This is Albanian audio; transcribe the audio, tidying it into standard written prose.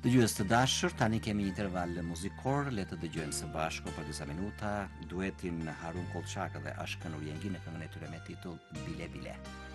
Dëgjues të dashur, tani kemi një interval muzikor, le të dëgjojmë së bashku për disa minuta duetin Harun Kolçak dhe Ashkan Uriengi në këngën e tyre me titull Bile Bile.